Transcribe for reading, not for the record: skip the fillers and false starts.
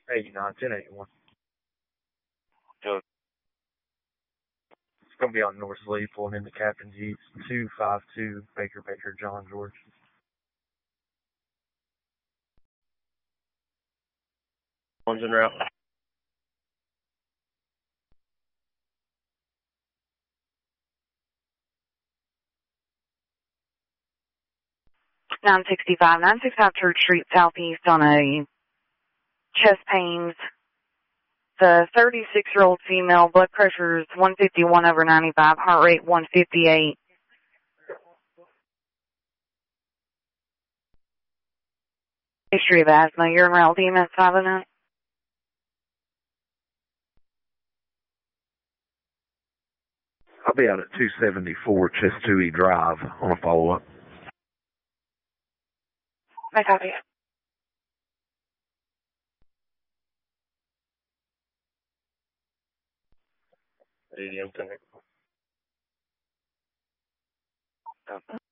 89, 1081. Go. It's going to be on North Lee, pulling into Captain's East, 252 Baker, John, George. One's en route. Nine 965 Church Street Southeast on a chest pains. The 36-year-old female, blood pressure is 151/95, heart rate 158. History of asthma. You're en route DMS 509. I'll be out at 274 Chestuie Drive on a follow-up. I copy. ADM 10.